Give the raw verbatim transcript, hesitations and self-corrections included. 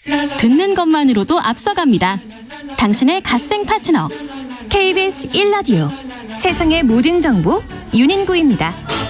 듣는 것만으로도 앞서갑니다. 당신의 갓생 파트너 케이비에스 일 라디오 세상의 모든 정보 윤인구입니다.